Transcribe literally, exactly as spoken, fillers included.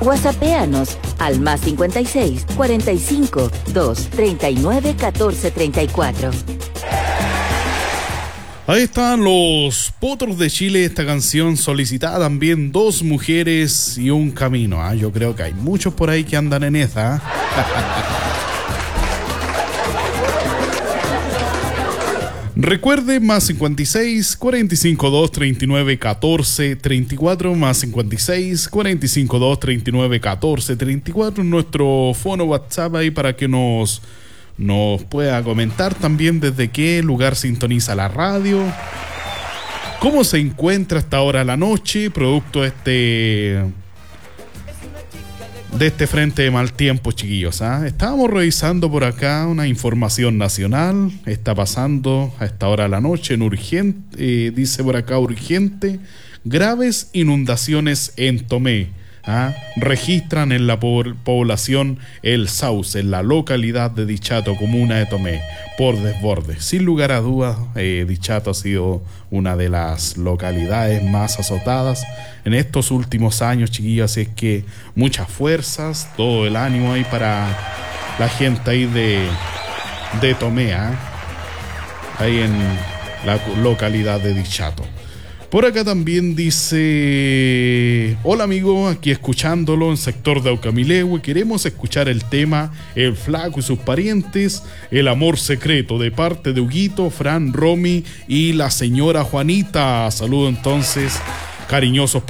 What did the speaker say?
WhatsAppéanos al más cincuenta y seis, cuarenta y cinco, dos, treinta y nueve, catorce, treinta y cuatro. Ahí están los Potros de Chile, esta canción solicitada también, Dos Mujeres y un Camino. ¿eh? Yo creo que hay muchos por ahí que andan en esa. ¿eh? Recuerde, más cincuenta y seis, cuarenta y cinco, dos, treinta y nueve, catorce, treinta y cuatro, más cincuenta y seis, cuarenta y cinco, dos, treinta y nueve, catorce, treinta y cuatro, nuestro fono WhatsApp ahí para que nos, nos pueda comentar también desde qué lugar sintoniza la radio, cómo se encuentra hasta ahora la noche, producto de este... de este frente de mal tiempo, chiquillos. ¿eh? Estábamos revisando por acá una información nacional. Está pasando a esta hora de la noche en urgente, eh, dice por acá urgente, graves inundaciones en Tomé. ¿ah? Registran en la po- población El Sauce, en la localidad de Dichato, comuna de Tomé, por desborde. Sin lugar a dudas, eh, Dichato ha sido una de las localidades más azotadas en estos últimos años, chiquillos. Así es que muchas fuerzas, todo el ánimo ahí para la gente ahí de, de Tomé, ¿eh? ahí en la localidad de Dichato. Por acá también dice: hola amigo, aquí escuchándolo en sector de Aucamilehue. Queremos escuchar el tema El Flaco y sus parientes, El amor secreto, de parte de Huguito, Fran, Romy y la señora Juanita. Saludo entonces cariñosos